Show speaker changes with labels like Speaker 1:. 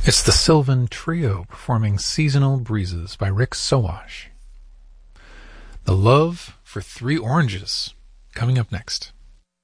Speaker 1: It's the Sylvan Trio performing Seasonal Breezes by Rick Sowash. The Love for Three Oranges, coming up next.